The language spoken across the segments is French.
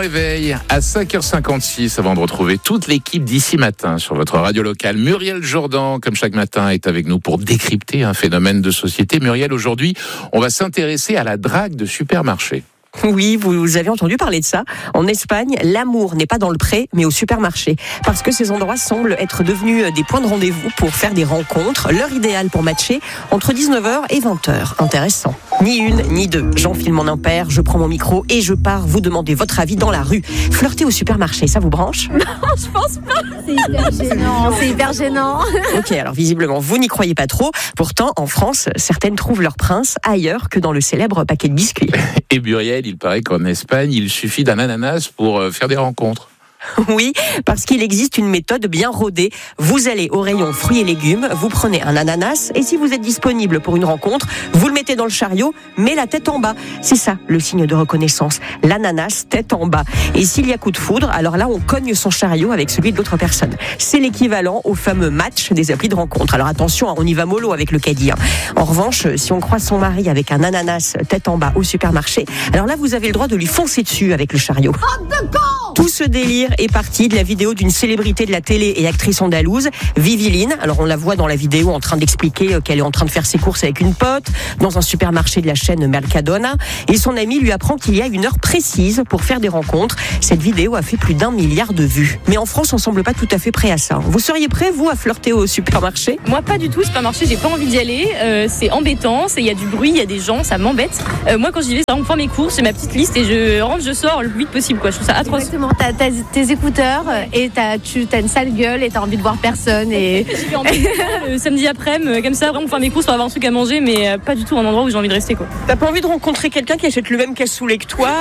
réveil à 5h56 avant de retrouver toute l'équipe d'ici matin sur votre radio locale. Muriel Jourdan, comme chaque matin, est avec nous pour décrypter un phénomène de société. Muriel, aujourd'hui, on va s'intéresser à la drague de supermarché. Oui, vous avez entendu parler de ça. En Espagne, l'amour n'est pas dans le pré, mais au supermarché. Parce que ces endroits semblent être devenus des points de rendez-vous pour faire des rencontres. L'heure idéale pour matcher, entre 19h et 20h. Intéressant. Ni une, ni deux. J'enfile mon impair, je prends mon micro et je pars vous demander votre avis dans la rue. Flirter au supermarché, ça vous branche ? Non, je pense pas. C'est hyper gênant. Ok, alors visiblement, vous n'y croyez pas trop. Pourtant, en France, certaines trouvent leur prince ailleurs que dans le célèbre paquet de biscuits. Et Muriel, il paraît qu'en Espagne, il suffit d'un ananas pour faire des rencontres. Oui, parce qu'il existe une méthode bien rodée. Vous allez au rayon fruits et légumes, vous prenez un ananas et si vous êtes disponible pour une rencontre, vous le mettez dans le chariot, mais la tête en bas. C'est ça, le signe de reconnaissance. L'ananas, tête en bas. Et s'il y a coup de foudre, alors là, on cogne son chariot avec celui de l'autre personne. C'est l'équivalent au fameux match des applis de rencontre. Alors attention, on y va mollo avec le caddie. En revanche, si on croise son mari avec un ananas tête en bas au supermarché, alors là, vous avez le droit de lui foncer dessus avec le chariot. Tout ce délire est parti de la vidéo d'une célébrité de la télé et actrice andalouse, Viviline. Alors on la voit dans la vidéo en train d'expliquer qu'elle est en train de faire ses courses avec une pote dans un supermarché de la chaîne Mercadona et son ami lui apprend qu'il y a une heure précise pour faire des rencontres. Cette vidéo a fait plus d'1 milliard de vues. Mais en France, on semble pas tout à fait prêt à ça. Vous seriez prêt, vous, à flirter au supermarché ? Moi, pas du tout. Supermarché, j'ai pas envie d'y aller. C'est embêtant. Il y a du bruit, il y a des gens, ça m'embête. Moi, quand j'y vais, on prend mes courses, j'ai ma petite liste et je rentre, je sors le plus vite possible. Je trouve ça atroce. Exactement. T'as tes écouteurs et t'as une sale gueule et t'as envie de voir personne. Et j'y vais en le samedi après-midi, comme ça, vraiment faire mes courses pour avoir un truc à manger, mais pas du tout un endroit où j'ai envie de rester, quoi. T'as pas envie de rencontrer quelqu'un qui achète le même cassoulet que toi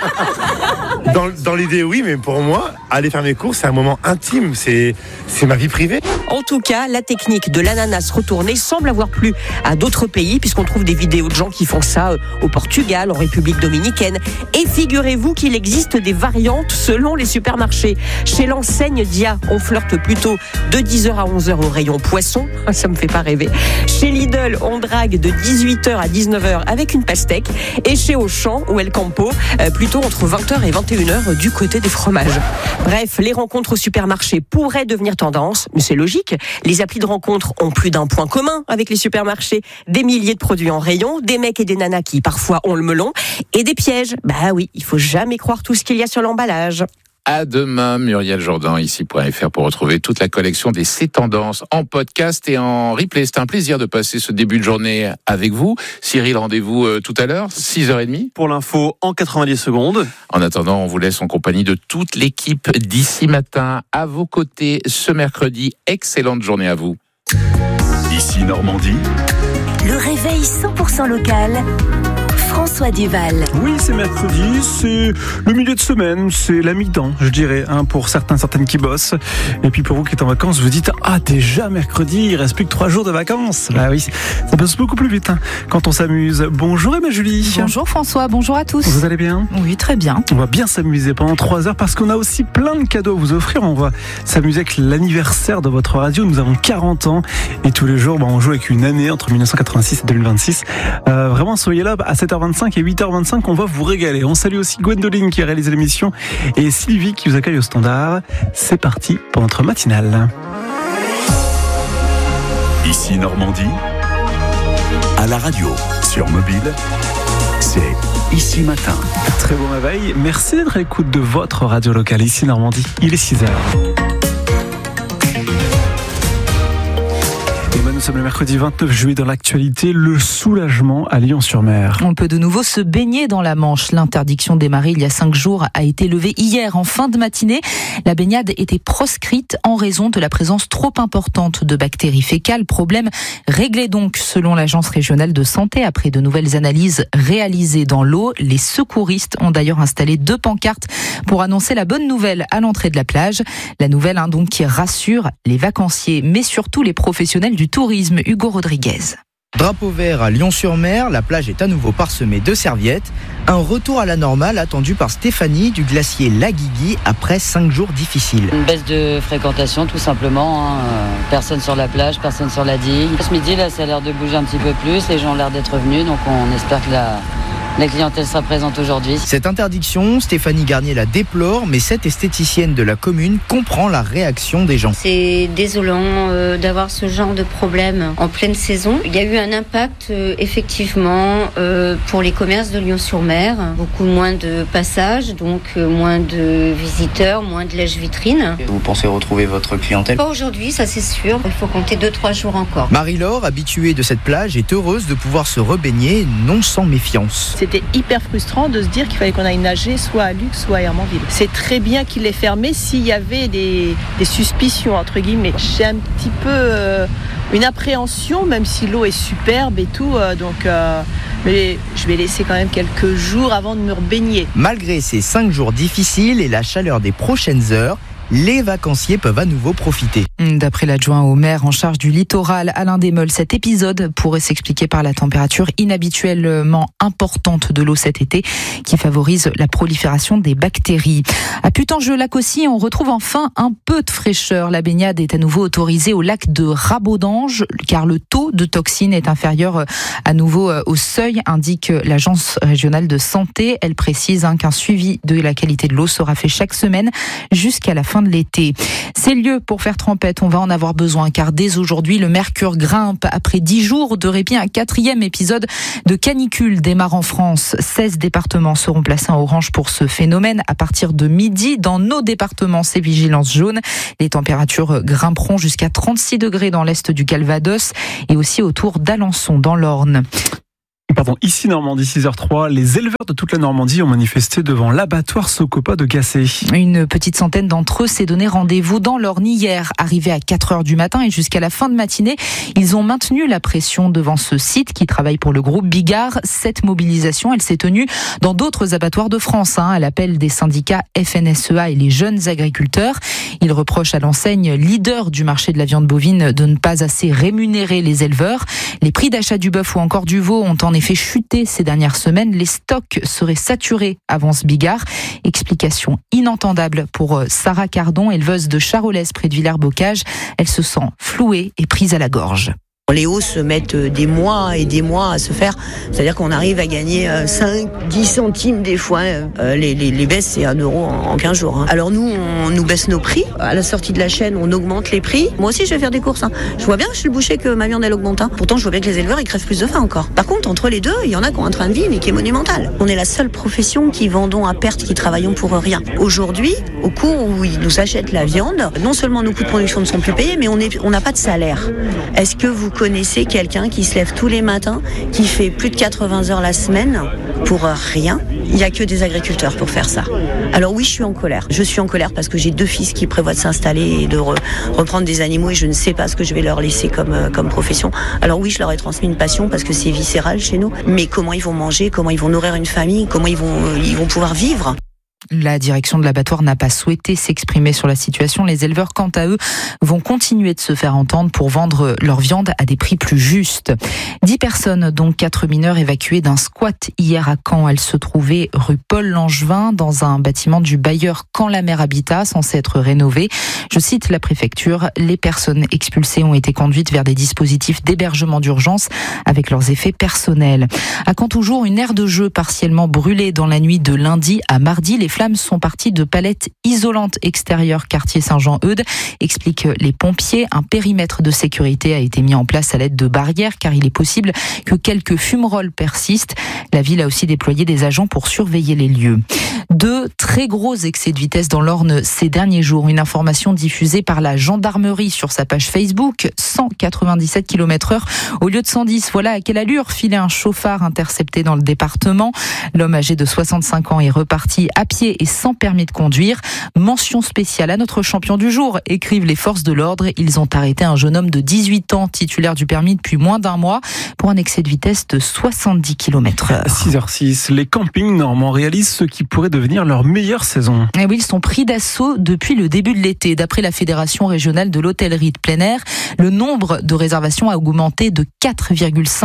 Dans l'idée, oui, mais pour moi, aller faire mes courses, c'est un moment intime, c'est ma vie privée. En tout cas, la technique de l'ananas retourné semble avoir plu à d'autres pays, puisqu'on trouve des vidéos de gens qui font ça au Portugal, en République dominicaine. Et figurez-vous qu'il existe des variantes selon les supermarchés. Chez l'enseigne Dia, on flirte plutôt de 10h à 11h au rayon poisson. Ça me fait pas rêver. Chez Lidl, on drague de 18h à 19h avec une pastèque. Et chez Auchan ou El Campo, plutôt entre 20h et 21h du côté des fromages. Bref, les rencontres au supermarché pourraient devenir tendance, mais c'est logique. Les applis de rencontres ont plus d'un point commun avec les supermarchés. Des milliers de produits en rayon, des mecs et des nanas qui parfois ont le melon, et des pièges. Bah oui, il faut jamais croire tout ce qu'il y a sur l'emballage. À demain, Muriel Jourdan, ici.fr, pour retrouver toute la collection des C'est Tendances en podcast et en replay. C'est un plaisir de passer ce début de journée avec vous. Cyril, rendez-vous tout à l'heure, 6h30. Pour l'info, en 90 secondes. En attendant, on vous laisse en compagnie de toute l'équipe d'ici matin à vos côtés ce mercredi. Excellente journée à vous. Ici Normandie. Le réveil 100% local. François Duval. Oui, c'est mercredi, c'est le milieu de semaine, c'est la mi-temps, je dirais, pour certaines qui bossent. Et puis pour vous qui êtes en vacances, vous dites déjà mercredi, il reste plus que 3 jours de vacances. Bah oui, ça passe beaucoup plus vite quand on s'amuse. Bonjour Emma Julie. Bonjour François, bonjour à tous. Vous allez bien ? Oui, très bien. On va bien s'amuser pendant 3 heures parce qu'on a aussi plein de cadeaux à vous offrir. On va s'amuser avec l'anniversaire de votre radio. Nous avons 40 ans et tous les jours, on joue avec une année entre 1986 et 2026. Vraiment, soyez là à 7h25 et 8h25, on va vous régaler. On salue aussi Gwendoline qui a réalisé l'émission et Sylvie qui vous accueille au standard. C'est parti pour notre matinale. Ici Normandie, à la radio, sur mobile, c'est Ici Matin. Très bon réveil. Merci d'être à l'écoute de votre radio locale Ici Normandie. Il est 6h. Nous sommes le mercredi 29 juillet dans l'actualité, le soulagement à Lyon-sur-Mer. On peut de nouveau se baigner dans la Manche. L'interdiction démarrée il y a 5 jours a été levée hier en fin de matinée. La baignade était proscrite en raison de la présence trop importante de bactéries fécales. Problème réglé donc selon l'Agence régionale de santé. Après de nouvelles analyses réalisées dans l'eau, les secouristes ont d'ailleurs installé 2 pancartes pour annoncer la bonne nouvelle à l'entrée de la plage. La nouvelle donc qui rassure les vacanciers mais surtout les professionnels du tourisme. Hugo Rodriguez. Drapeau vert à Lyon-sur-Mer, la plage est à nouveau parsemée de serviettes. Un retour à la normale attendu par Stéphanie du glacier Laguigui après 5 jours difficiles. Une baisse de fréquentation tout simplement. Personne sur la plage, personne sur la digue. Ce midi, là, ça a l'air de bouger un petit peu plus. Les gens ont l'air d'être venus, donc on espère que La clientèle sera présente aujourd'hui. Cette interdiction, Stéphanie Garnier la déplore, mais cette esthéticienne de la commune comprend la réaction des gens. C'est désolant d'avoir ce genre de problème en pleine saison. Il y a eu un impact effectivement pour les commerces de Lyon-sur-Mer. Beaucoup moins de passages, donc moins de visiteurs, moins de lèche-vitrine. Vous pensez retrouver votre clientèle ? Pas aujourd'hui, ça c'est sûr. Il faut compter 2-3 jours encore. Marie-Laure, habituée de cette plage, est heureuse de pouvoir se rebaigner, non sans méfiance. C'était hyper frustrant de se dire qu'il fallait qu'on aille nager soit à Luc, soit à Hermanville. C'est très bien qu'il l'ait fermé s'il y avait des suspicions, entre guillemets. J'ai un petit peu une appréhension, même si l'eau est superbe et tout, mais je vais laisser quand même quelques jours avant de me rebaigner. Malgré ces 5 jours difficiles et la chaleur des prochaines heures, les vacanciers peuvent à nouveau profiter. D'après l'adjoint au maire en charge du littoral, Alain Desmolles, cet épisode pourrait s'expliquer par la température inhabituellement importante de l'eau cet été qui favorise la prolifération des bactéries. À Putanjeux-Lac aussi, on retrouve enfin un peu de fraîcheur. La baignade est à nouveau autorisée au lac de Rabaudange car le taux de toxines est inférieur à nouveau au seuil, indique l'Agence régionale de santé. Elle précise qu'un suivi de la qualité de l'eau sera fait chaque semaine jusqu'à la fin de l'été. Ces lieux pour faire trempette, on va en avoir besoin car dès aujourd'hui, le mercure grimpe. Après 10 jours de répit, un 4e épisode de canicule démarre en France. 16 départements seront placés en orange pour ce phénomène. À partir de midi, dans nos départements, c'est vigilance jaune. Les températures grimperont jusqu'à 36 degrés dans l'est du Calvados et aussi autour d'Alençon dans l'Orne. Ici Normandie, 6h03, les éleveurs de toute la Normandie ont manifesté devant l'abattoir Socopa de Gassé. Une petite centaine d'entre eux s'est donné rendez-vous dans l'Orne hier. Arrivés à 4h du matin et jusqu'à la fin de matinée, ils ont maintenu la pression devant ce site qui travaille pour le groupe Bigard. Cette mobilisation, elle s'est tenue dans d'autres abattoirs de France, à l'appel des syndicats FNSEA et les jeunes agriculteurs. Ils reprochent à l'enseigne leader du marché de la viande bovine de ne pas assez rémunérer les éleveurs. Les prix d'achat du bœuf ou encore du veau ont en effet chuté ces dernières semaines. Les stocks seraient saturés, avance Bigard. Explication inentendable pour Sarah Cardon, éleveuse de Charolaise près de Villers-Bocage. Elle se sent flouée et prise à la gorge. Les hausses mettent des mois et des mois à se faire. C'est-à-dire qu'on arrive à gagner 5, 10 centimes des fois. Les baisses, c'est 1 euro en 15 jours. Alors nous, on nous baisse nos prix. À la sortie de la chaîne, on augmente les prix. Moi aussi, je vais faire des courses. Je vois bien chez le boucher que ma viande, elle augmente. Pourtant, je vois bien que les éleveurs, ils crèvent plus de faim encore. Par contre, entre les deux, il y en a qui ont un train de vie, mais qui est monumental. On est la seule profession qui vendons à perte, qui travaillons pour rien. Aujourd'hui, au cours où ils nous achètent la viande, non seulement nos coûts de production ne sont plus payés, mais on n'a pas de salaire. Est-ce que vous connaissez quelqu'un qui se lève tous les matins, qui fait plus de 80 heures la semaine pour rien? Il n'y a que des agriculteurs pour faire ça. Alors oui, je suis en colère. Je suis en colère parce que j'ai 2 fils qui prévoient de s'installer et de reprendre des animaux et je ne sais pas ce que je vais leur laisser comme profession. Alors oui, je leur ai transmis une passion parce que c'est viscéral chez nous. Mais comment ils vont manger, comment ils vont nourrir une famille, comment ils vont pouvoir vivre? La direction de l'abattoir n'a pas souhaité s'exprimer sur la situation. Les éleveurs, quant à eux, vont continuer de se faire entendre pour vendre leur viande à des prix plus justes. 10 personnes, dont 4 mineurs, évacuées d'un squat hier à Caen. Elles se trouvaient rue Paul Langevin, dans un bâtiment du bailleur Caen-la-Mer Habitat, censé être rénové. Je cite la préfecture, les personnes expulsées ont été conduites vers des dispositifs d'hébergement d'urgence avec leurs effets personnels. À Caen toujours, une aire de jeu partiellement brûlée dans la nuit de lundi à mardi. Les flammes sont parties de palettes isolantes extérieures quartier Saint-Jean-Eudes, expliquent les pompiers. Un périmètre de sécurité a été mis en place à l'aide de barrières car il est possible que quelques fumerolles persistent. La ville a aussi déployé des agents pour surveiller les lieux. 2 très gros excès de vitesse dans l'Orne ces derniers jours. Une information diffusée par la gendarmerie sur sa page Facebook. 197 km/h au lieu de 110. Voilà à quelle allure filait un chauffard intercepté dans le département. L'homme âgé de 65 ans est reparti à pied et sans permis de conduire. Mention spéciale à notre champion du jour, écrivent les forces de l'ordre. Ils ont arrêté un jeune homme de 18 ans, titulaire du permis depuis moins d'1 mois, pour un excès de vitesse de 70 km/h. 6h06, les campings normands réalisent ce qui pourrait devenir leur meilleure saison. Et oui, ils sont pris d'assaut depuis le début de l'été. D'après la Fédération régionale de l'hôtellerie de plein air, le nombre de réservations a augmenté de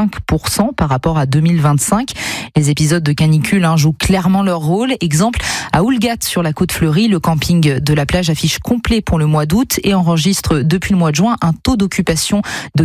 4,5% par rapport à 2025. Les épisodes de canicule jouent clairement leur rôle. Exemple, À Oulgat, sur la côte fleurie, le camping de la plage affiche complet pour le mois d'août et enregistre depuis le mois de juin un taux d'occupation de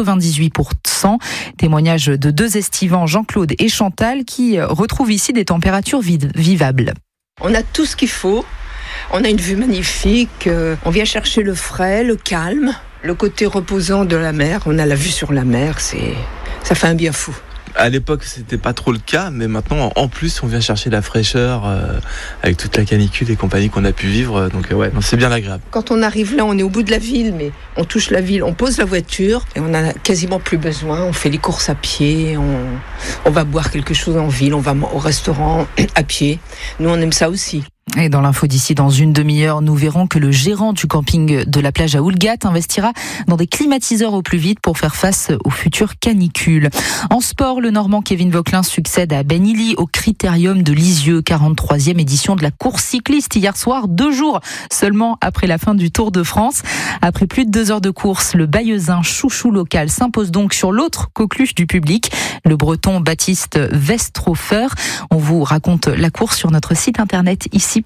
98%. Témoignage de 2 estivants, Jean-Claude et Chantal, qui retrouvent ici des températures vivables. On a tout ce qu'il faut. On a une vue magnifique. On vient chercher le frais, le calme, le côté reposant de la mer. On a la vue sur la mer. Ça fait un bien fou. À l'époque, c'était pas trop le cas, mais maintenant, en plus, on vient chercher la fraîcheur avec toute la canicule et compagnie qu'on a pu vivre. Donc c'est bien agréable. Quand on arrive là, on est au bout de la ville, mais on touche la ville, on pose la voiture et on a quasiment plus besoin. On fait les courses à pied, on va boire quelque chose en ville, on va au restaurant à pied. Nous, on aime ça aussi. Et dans l'info d'ici, dans une demi-heure, nous verrons que le gérant du camping de la plage à Oulgat investira dans des climatiseurs au plus vite pour faire face aux futures canicules. En sport, le Normand Kevin Vauquelin succède à Ben Illy au Critérium de Lisieux, 43e édition de la course cycliste hier soir, 2 jours seulement après la fin du Tour de France. Après plus de 2 heures de course, le Bayeuxin chouchou local s'impose donc sur l'autre coqueluche du public, le Breton Baptiste Westrofer. On vous raconte la course sur notre site internet ici.fr.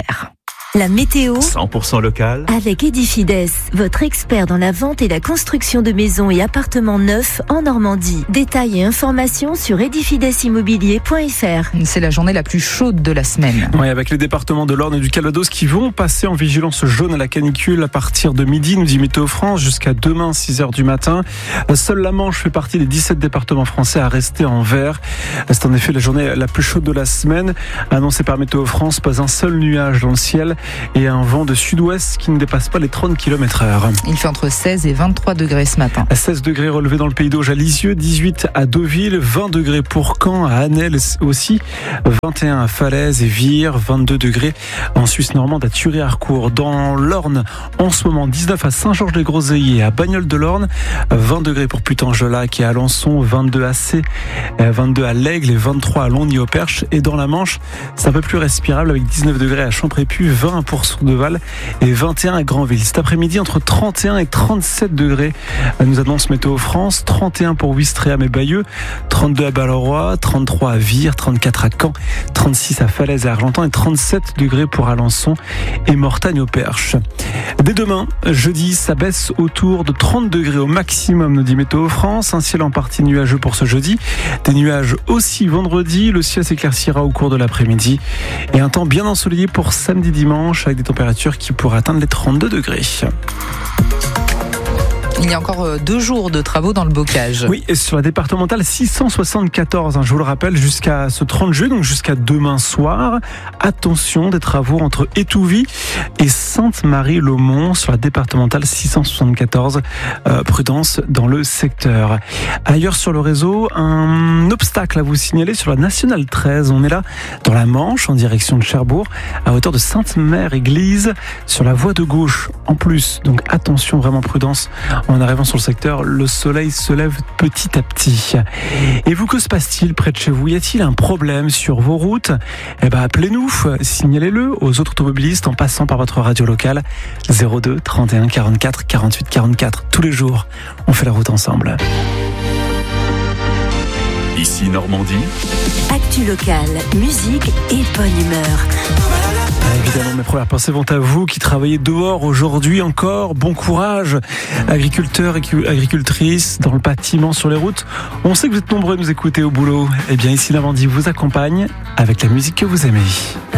La météo 100% local avec Edifides, votre expert dans la vente et la construction de maisons et appartements neufs en Normandie. Détails et informations sur edifidesimmobilier.fr. C'est la journée la plus chaude de la semaine. Oui, avec les départements de l'Orne et du Calvados qui vont passer en vigilance jaune à la canicule à partir de midi, nous dit Météo France, jusqu'à demain 6h du matin. Seule la Manche fait partie des 17 départements français à rester en vert. C'est en effet la journée la plus chaude de la semaine. Annoncée par Météo France, pas un seul nuage dans le ciel et un vent de sud-ouest qui ne dépasse pas les 30 km/h. Il fait entre 16 et 23 degrés ce matin. 16 degrés relevés dans le Pays d'Auge à Lisieux, 18 à Deauville, 20 degrés pour Caen, à Annelles aussi, 21 à Falaise et Vire, 22 degrés en Suisse normande à Thury-Harcourt. Dans l'Orne, en ce moment, 19 à Saint-Georges-des-Groseilliers, à Bagnoles-de-l'Orne, 20 degrés pour Putanjelac et à Alençon, 22 à Sées, 22 à l'Aigle et 23 à Longny-au-Perche. Et dans la Manche, c'est un peu plus respirable avec 19 degrés à Champrépu, 20 pour Sourdeval et 21 à Granville. Cet après-midi, entre 31 et 37 degrés, nous annonce Météo France. 31 pour Ouistreham et Bayeux, 32 à Balleroy, 33 à Vire, 34 à Caen, 36 à Falaise et Argentan et 37 degrés pour Alençon et Mortagne-au-Perche. Dès demain, jeudi, ça baisse autour de 30 degrés au maximum, nous dit Météo France. Un ciel en partie nuageux pour ce jeudi. Des nuages aussi vendredi. Le ciel s'éclaircira au cours de l'après-midi. Et un temps bien ensoleillé pour samedi, dimanche, avec des températures qui pourraient atteindre les 32 degrés. Il y a encore 2 jours de travaux dans le bocage. Oui, et sur la départementale 674, je vous le rappelle, jusqu'à ce 30 juillet, donc jusqu'à demain soir. Attention, des travaux entre Étouville et Sainte-Marie-le-Mont sur la départementale 674. Prudence dans le secteur. Ailleurs sur le réseau, un obstacle à vous signaler sur la nationale 13. On est là dans la Manche, en direction de Cherbourg, à hauteur de Sainte-Mère-Église, sur la voie de gauche. En plus, donc attention, vraiment prudence. En arrivant sur le secteur, le soleil se lève petit à petit. Et vous, que se passe-t-il près de chez vous? Y a-t-il un problème sur vos routes? Appelez-nous, signalez-le aux autres automobilistes en passant par votre radio locale 02 31 44 48 44. Tous les jours, on fait la route ensemble. Ici Normandie. Actu locale, musique et bonne humeur. Évidemment, mes premières pensées vont à vous qui travaillez dehors aujourd'hui encore. Bon courage, agriculteurs et agricultrices dans le bâtiment, sur les routes. On sait que vous êtes nombreux à nous écouter au boulot. Eh bien, ici Normandie vous accompagne avec la musique que vous aimez.